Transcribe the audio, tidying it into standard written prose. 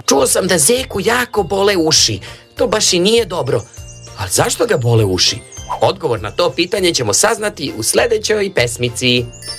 Čuo sam da Zeku jako bole uši. To baš i nije dobro. A zašto ga bole uši? Odgovor na to pitanje ćemo saznati u sledećoj pesmici.